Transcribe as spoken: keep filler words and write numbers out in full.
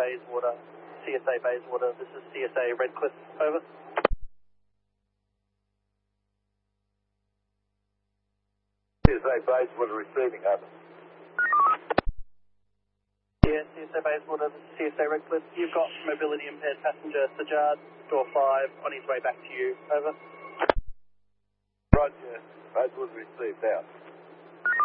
Bayswater, C S A Bayswater, this is C S A Redcliffe, over. C S A Bayswater receiving, over. Yeah, C S A Bayswater, this is C S A Redcliffe. You've got mobility impaired passenger Sajad, door five, on his way back to you, over. Roger, Bayswater received, out.